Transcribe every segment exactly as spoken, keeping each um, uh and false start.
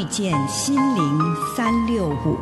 见心灵三六五。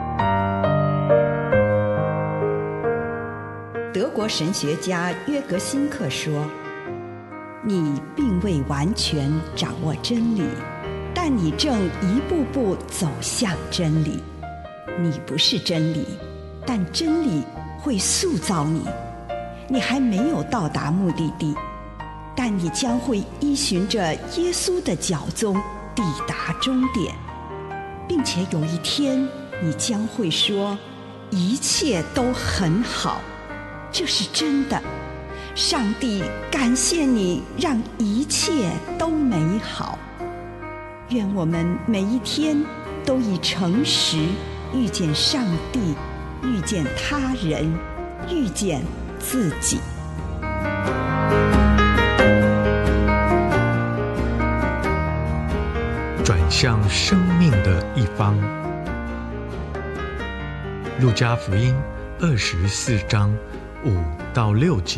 德国神学家约格辛克说，你并未完全掌握真理，但你正一步步走向真理。你不是真理，但真理会塑造你。你还没有到达目的地，但你将会依循着耶稣的脚踪抵达终点，并且有一天你将会说，一切都很好。这是真的。上帝感谢你，让一切都美好。愿我们每一天都以诚实遇见上帝，遇见他人，遇见自己。 转向生命的一方。路加福音二十四章五到六节。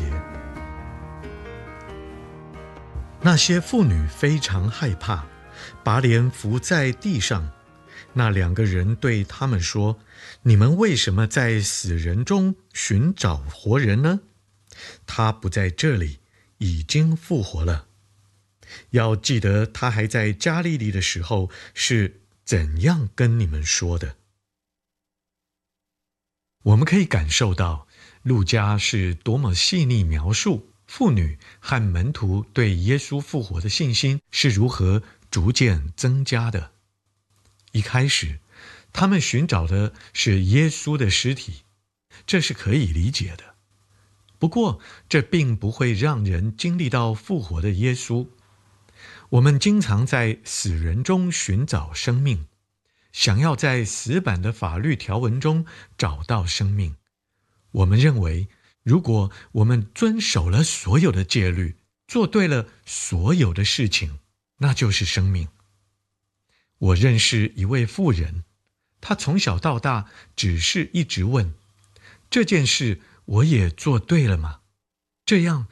那些妇女非常害怕，把脸伏在地上。那两个人对他们说，你们为什么在死人中寻找活人呢？他不在这里，已经复活了。要记得他还在加利利的时候是怎样跟你们说的。我们可以感受到路加是多么细腻描述妇女和门徒对耶稣复活的信心是如何逐渐增加的。一开始他们寻找的是耶稣的尸体，这是可以理解的。不过这并不会让人经历到复活的耶稣。我们经常在死人中寻找生命，想要在死板的法律条文中找到生命。我们认为，如果我们遵守了所有的戒律，做对了所有的事情，那就是生命。我认识一位妇人，她从小到大只是一直问，这件事我也做对了吗？这样